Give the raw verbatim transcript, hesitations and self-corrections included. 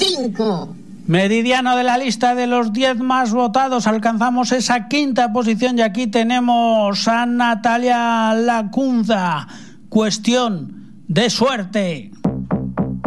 cinco. Meridiano de la lista de los diez más votados, alcanzamos esa quinta posición y aquí tenemos a Natalia Lacunza. Cuestión de suerte.